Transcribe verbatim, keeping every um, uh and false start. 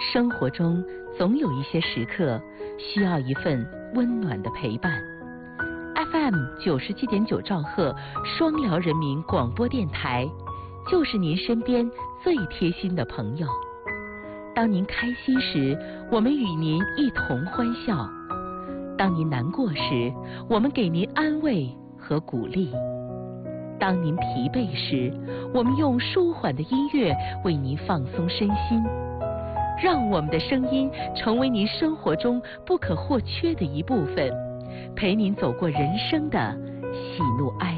生活中总有一些时刻需要一份温暖的陪伴。F M 九十七点九兆赫双辽人民广播电台，就是您身边最贴心的朋友。当您开心时，我们与您一同欢笑；当您难过时，我们给您安慰和鼓励；当您疲惫时，我们用舒缓的音乐为您放松身心。让我们的声音成为您生活中不可或缺的一部分，陪您走过人生的喜怒哀